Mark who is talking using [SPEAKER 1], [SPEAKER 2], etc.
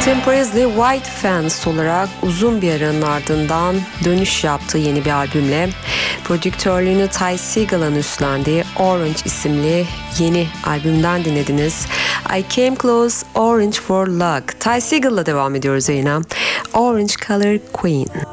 [SPEAKER 1] Tim Presley White Fence olarak uzun bir aranın ardından dönüş yaptığı yeni bir albümle prodüktörlüğünü Ty Segal'ın üstlendiği Orange isimli yeni albümden dinlediniz. I Came Close, Orange for Luck. Ty Segal'la devam ediyoruz yayına. Orange Color Queen.